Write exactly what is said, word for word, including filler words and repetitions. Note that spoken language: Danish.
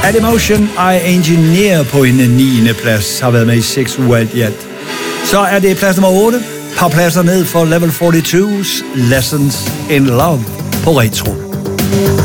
At Emotion I Engineer på en niende plads har været med i seks uger alt i alt. Så er det plads nummer otte. Par pladser ned for Level fireogfyrre's Lessons in Love på Retro.